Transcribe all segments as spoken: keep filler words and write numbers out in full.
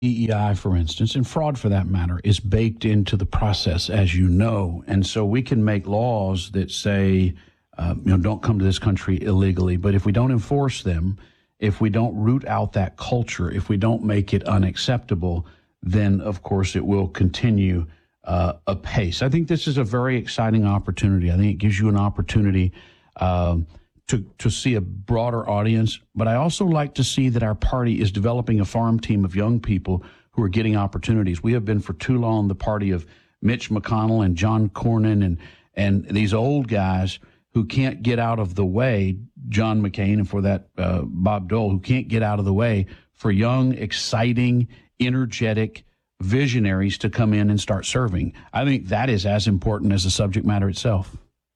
D E I, for instance, and fraud for that matter, is baked into the process, as you know. And so we can make laws that say, uh, you know, don't come to this country illegally. But if we don't enforce them, if we don't root out that culture, if we don't make it unacceptable, then, of course, it will continue uh, apace. I think this is a very exciting opportunity. I think it gives you an opportunity um, to, to see a broader audience. But I also like to see that our party is developing a farm team of young people who are getting opportunities. We have been for too long the party of Mitch McConnell and John Cornyn and, and these old guys who can't get out of the way, John McCain, and for that, uh, Bob Dole, who can't get out of the way for young, exciting, energetic visionaries to come in and start serving. I think that is as important as the subject matter itself.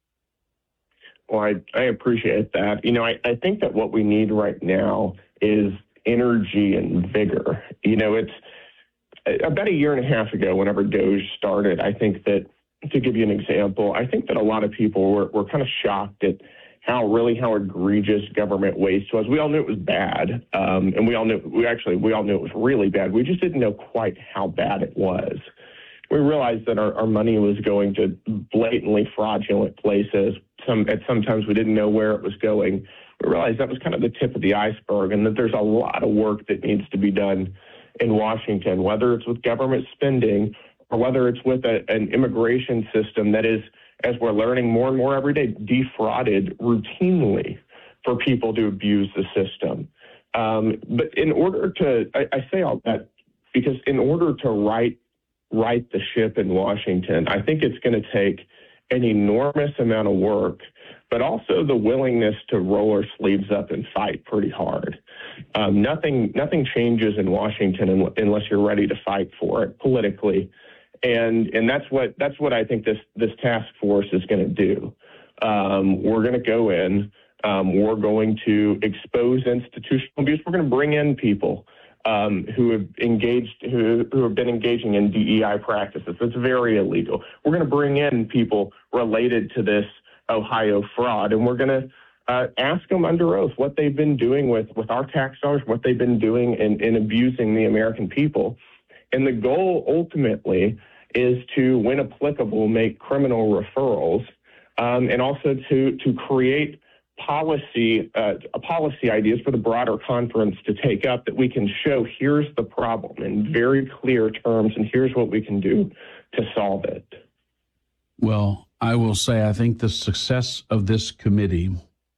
Well, I, I appreciate that. You know, I, I think that what we need right now is energy and vigor. You know, it's about a year and a half ago, whenever DOGE started, I think that, to give you an example, I think that a lot of people were, were kind of shocked at how really how egregious government waste was. We all knew it was bad, um, and we all knew we actually we all knew it was really bad. We just didn't know quite how bad it was. We realized that our, our money was going to blatantly fraudulent places. Some at sometimes we didn't know where it was going. We realized that was kind of the tip of the iceberg, and that there's a lot of work that needs to be done in Washington, whether it's with government spending or whether it's with a, an immigration system that is, as we're learning more and more every day, defrauded routinely for people to abuse the system. Um, but in order to, I, I say all that because in order to right, right the ship in Washington, I think it's going to take an enormous amount of work, but also the willingness to roll our sleeves up and fight pretty hard. Um, nothing, nothing changes in Washington unless you're ready to fight for it politically. And and that's what that's what I think this this task force is going to do. Um, we're going to go in. Um, we're going to expose institutional abuse. We're going to bring in people um, who have engaged who who have been engaging in D E I practices. It's very illegal. We're going to bring in people related to this Ohio fraud, and we're going to uh, ask them under oath what they've been doing with with our tax dollars, what they've been doing in, in abusing the American people. And the goal ultimately is to, when applicable, make criminal referrals um, and also to to create policy uh, policy ideas for the broader conference to take up that we can show here's the problem in very clear terms and here's what we can do to solve it. Well, I will say I think the success of this committee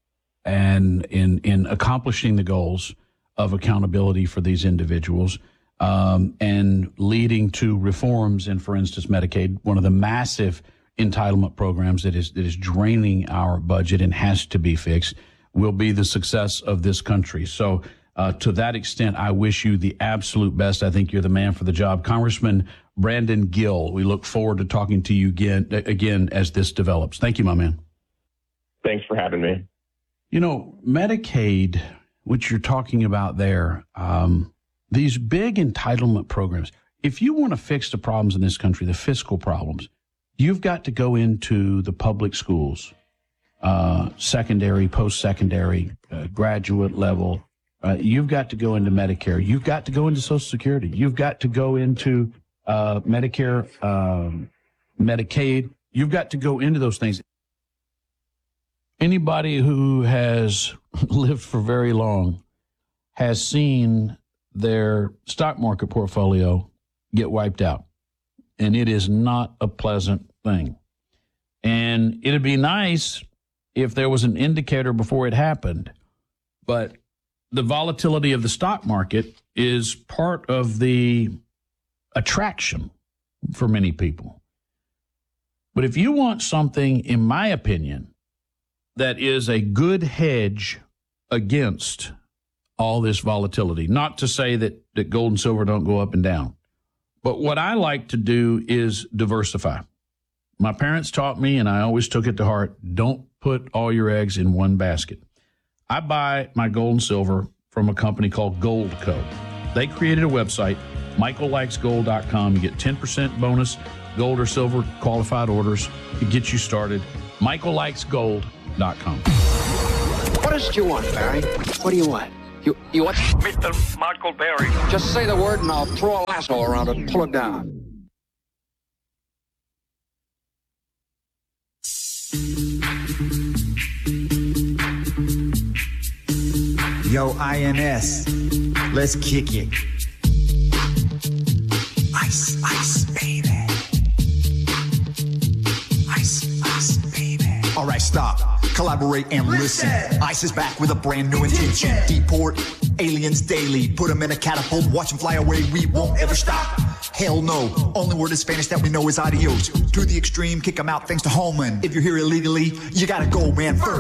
and in in accomplishing the goals of accountability for these individuals Um, and leading to reforms in, for instance, Medicaid, one of the massive entitlement programs that is that is draining our budget and has to be fixed, will be the success of this country. So uh, to that extent, I wish you the absolute best. I think you're the man for the job. Congressman Brandon Gill, we look forward to talking to you again, again as this develops. Thank you, my man. Thanks for having me. You know, Medicaid, which you're talking about there, um, these big entitlement programs, if you want to fix the problems in this country, the fiscal problems, you've got to go into the public schools, uh, secondary, post-secondary, uh, graduate level. Uh, you've got to go into Medicare. You've got to go into Social Security. You've got to go into uh, Medicare, um, Medicaid. You've got to go into those things. Anybody who has lived for very long has seen their stock market portfolio get wiped out. And it is not a pleasant thing. And it'd be nice if there was an indicator before it happened. But the volatility of the stock market is part of the attraction for many people. But if you want something, in my opinion, that is a good hedge against all this volatility. Not to say that, that gold and silver don't go up and down. But what I like to do is diversify. My parents taught me, and I always took it to heart, don't put all your eggs in one basket. I buy my gold and silver from a company called Goldco. They created a website, michael likes gold dot com. You get ten percent bonus, gold or silver qualified orders. It gets you started. michael likes gold dot com. What is it you want, Barry? What do you want? You, you what? Mister Michael Berry. Just say the word and I'll throw a lasso around it and pull it down. Yo, I N S, let's kick it. Ice, ice, baby. Ice, ice, baby. All right, stop, collaborate and listen. Ice is back with a brand new intention. Deport aliens daily, put them in a catapult, watch them fly away, we won't ever stop. Hell no, only word in Spanish that we know is adios. To the extreme, kick them out thanks to Holman. If you're here illegally, you gotta go, man, first.